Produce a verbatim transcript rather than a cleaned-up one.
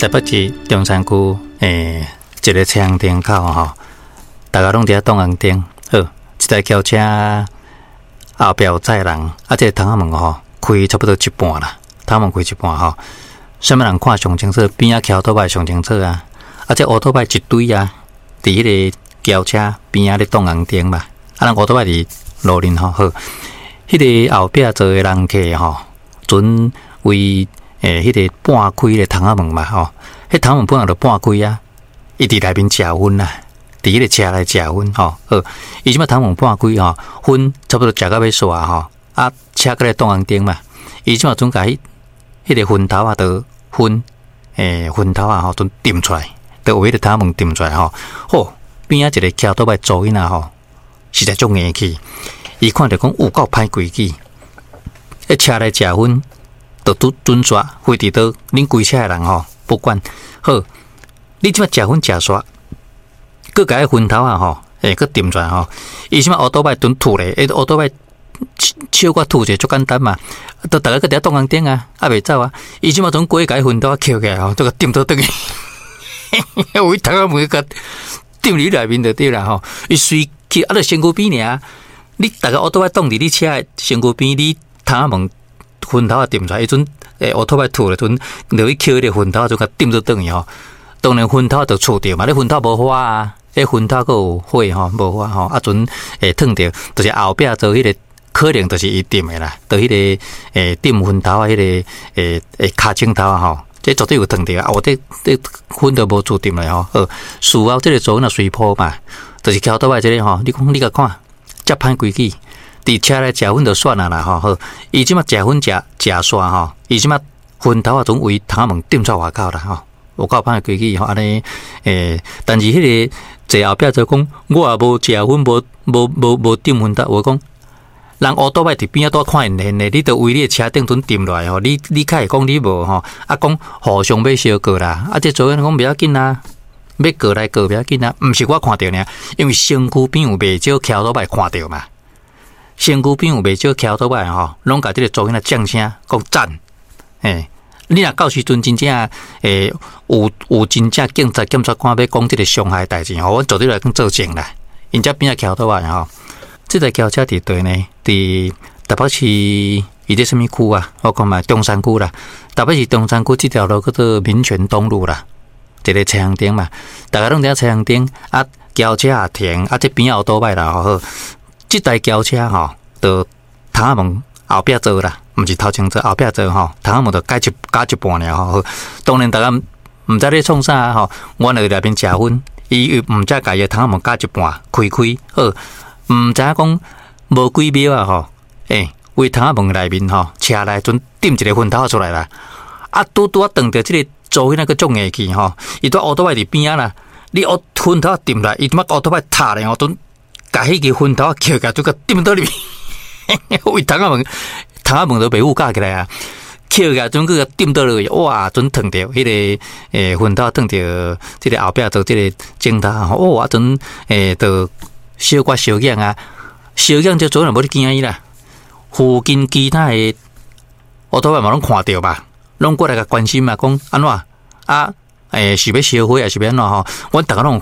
台北市中山区诶一个车行顶口吼，大家拢伫遐动红灯。好，一台轿车后壁有载人，啊，这个窗仔门吼开差不多一半啦，窗门开一半吼。什么人看上清楚？边仔桥头摆上清楚啊！啊，这乌托摆一堆啊，伫迄个轿车边仔咧动红灯嘛。啊，人乌托摆伫路面吼好，迄个后壁坐的人客吼，准为诶迄个半开的窗仔门嘛吼。迄窗门本来就半开啊，伊伫内面食薰啦，伫迄个车内食薰吼。好，伊即摆窗门半开吼，薰差不多食到要煞吼，啊，车过来动红灯嘛，伊即摆准甲迄迄个薰头啊，都薰诶薰头啊吼，准点出来，都有迄个窗门点出来吼。好，边仔一个桥倒摆做囡仔吼，实在足硬气。伊看着讲有够歹规矩，迄车内食薰，就拄准煞，非伫倒恁规车的人吼。不管好，你即摆食薰食煞，佮甲迄薰头啊吼，诶，佮点出来吼。伊即摆乌倒摆蹲吐咧，迄乌倒摆手骨吐者足简单嘛，都大家佮伫遐动红灯啊，啊袂走啊。伊即摆从过甲迄薰头啊捡起来吼，都甲点倒倒去，有一窗仔门甲点伫内面就对啦吼。伊随去啊，着身躯边尔，你大家乌倒摆挡伫你车的身躯边，你窗仔门薰头啊点出来，迄阵。诶，乌托摆吐咧，阵就去捡迄个薰头，就甲点倒转去吼。当然薰头就触着嘛，你薰头无花啊，迄薰头佫有火吼，无花吼。啊，阵诶烫着，就是后壁做迄个，可能就是伊点的啦，就迄个诶点薰头啊，迄个诶诶卡镜头啊吼，这绝对有烫着啊。我这这薰都无触点来吼。好，事后这个做那水泡嘛，就是桥倒摆这个吼，你讲你甲看，遮歹规矩。伫车内食薰就算啦啦吼，好，伊即马食薰食食煞吼，伊即马薰头啊总为窗仔门点出外口啦吼，有够歹规矩吼，安尼诶，但是迄个坐后壁就讲，我也无食薰，无无无无点薰头，我讲，人乌倒摆伫边仔拄看现现的，你着为你的车顶阵点落来吼，你你较会讲你无吼，啊讲互相要相过啦，啊这做人讲不要紧啦，要过来过不要紧啦，毋是我看到呢，因为身躯边有袂少桥倒摆看到嘛。身躯边有袂少桥倒摆吼，拢甲即个做囡仔掌声讲赞，诶，你若到时阵真正诶有有真正警察检察官要讲即个伤害代志吼，我绝对来做证啦。因遮边仔桥倒摆吼，即台轿车伫对呢，伫台北市伊伫什么区啊？我讲嘛，中山区啦，台北市中山区即条路叫做民权东路啦，一个车行顶嘛，大家拢伫遐车行顶啊，轿车也停，啊，这边仔有倒摆啦，好。这台轿车吼，就窗仔门后壁坐啦，毋是头前坐，后壁坐吼，窗仔门就改一加一半了吼。当然，大家毋知咧创啥吼，我来内边食薰，伊又毋知家己窗仔门加一半开开，好，毋知影讲无几秒啊吼，诶，为窗仔门内面吼，车内阵点一个薰头出来啦，啊，拄拄啊撞着即个做迄那个足硬气吼，伊拄乌倒摆伫边仔啦，你乌薰头点来，伊他妈乌倒摆塌咧吼，阵。甲迄个薰头捡起来，就甲点倒入面，为窗仔门，窗仔门都袂有架起来啊！捡起来，准个点倒落去，哇！准烫着迄个诶薰头，烫着即个后壁做即个镜头，哦！啊，准诶，就小刮小痒啊，小痒就做人无咧惊伊啦。附近其他诶，我都嘛拢看着吧，拢过来甲关心嘛，讲安怎啊？诶，是要烧火还是要安怎吼？阮逐个拢